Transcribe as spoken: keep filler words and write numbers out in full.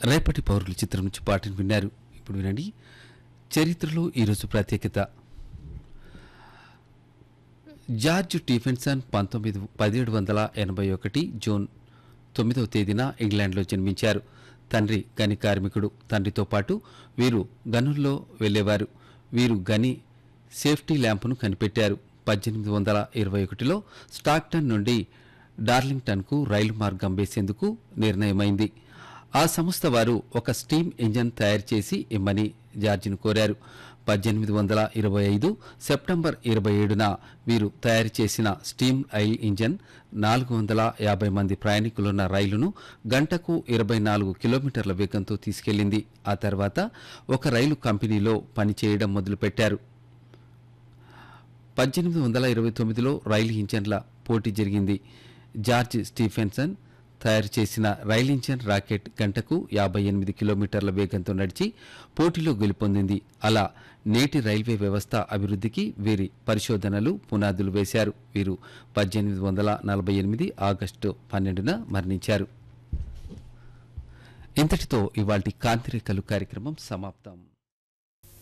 రేపటి పౌరుల చిత్రం నుంచి పాటను విన్నారు. ఇప్పుడు వినండి. చరిత్రలో ఈరోజు ప్రత్యేకత. జార్జ్ స్టీఫెన్సన్ పంతొమ్మిది పదిహేడు వందల ఎనభై ఒకటి జూన్ తొమ్మిదవ తేదీన ఇంగ్లాండ్లో జన్మించారు. తండ్రి గని కార్మికుడు. తండ్రితో పాటు వీరు గనుల్లో వెళ్లేవారు. వీరు గని సేఫ్టీ ల్యాంపును కనిపెట్టారు. పద్దెనిమిది వందల ఇరవై ఒకటిలో స్టాక్టన్ నుండి డార్లింగ్టన్కు రైలు మార్గం వేసేందుకు నిర్ణయమైంది. ఆ సంస్థ వారు ఒక స్టీమ్ ఇంజన్ తయారు చేసి ఇమ్మని జార్జిను కోరారు. పద్దెనిమిది వందల ఇరవై ఐదు సెప్టెంబర్ ఇరవై ఏడున వీరు తయారు చేసిన స్టీమ్ ఆయిల్ ఇంజన్ నాలుగు వందల యాభై మంది ప్రయాణికులున్న రైలును గంటకు ఇరవై నాలుగు కిలోమీటర్ల వేగంతో తీసుకెళ్లింది. ఆ తర్వాత ఒక రైలు కంపెనీలో పనిచేయడం మొదలుపెట్టారు. పద్దెనిమిది వందల ఇరవై తొమ్మిదిలో రైలు ఇంజన్ల పోటీ జరిగింది. జార్జ్ స్టీఫెన్సన్ తయారు చేసిన రైలు ఇంజన్ రాకెట్ గంటకు యాభై ఎనిమిది కిలోమీటర్ల వేగంతో నడిచి పోటీలో గెలుపొందింది. అలా నేటి రైల్వే వ్యవస్థ అభివృద్ధికి వీరి పరిశోధనలు పునాదులు వేశారు. వీరు పద్దెనిమిది వందల నలభై ఎనిమిది ఆగస్టు పన్నెండున మరణించారు. ఇంతటితో ఇవాల్టి కాంతిరేఖలు కార్యక్రమం సమాప్తం.